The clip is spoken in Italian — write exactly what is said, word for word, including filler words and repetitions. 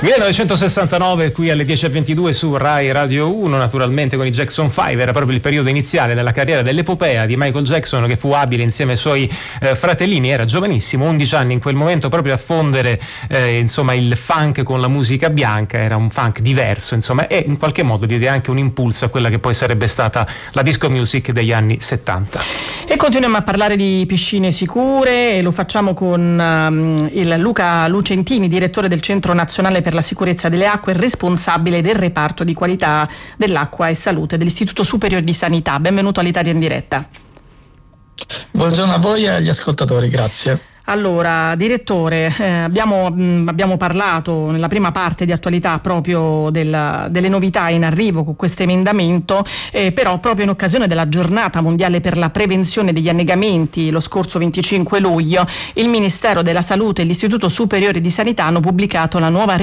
millenovecentosessantanove, qui alle dieci e ventidue su Rai Radio uno, naturalmente con i Jackson cinque. Era proprio il periodo iniziale della carriera dell'epopea di Michael Jackson, che fu abile insieme ai suoi eh, fratellini. Era giovanissimo, undici anni in quel momento, proprio a fondere eh, insomma il funk con la musica bianca. Era un funk diverso, insomma, e in qualche modo diede anche un impulso a quella che poi sarebbe stata la disco music degli anni settanta. E continuiamo a parlare di piscine sicure e lo facciamo con um, il Luca Lucentini, direttore del Centro Nazionale per la Sicurezza delle Acque, responsabile del reparto di qualità dell'acqua e salute dell'Istituto Superiore di Sanità. Benvenuto all'Italia in diretta. Buongiorno a voi e agli ascoltatori, grazie. Allora, direttore, eh, abbiamo, mh, abbiamo parlato nella prima parte di attualità proprio del, delle novità in arrivo con questo emendamento, eh, però proprio in occasione della giornata mondiale per la prevenzione degli annegamenti lo scorso venticinque luglio, il Ministero della Salute e l'Istituto Superiore di Sanità hanno pubblicato la nuova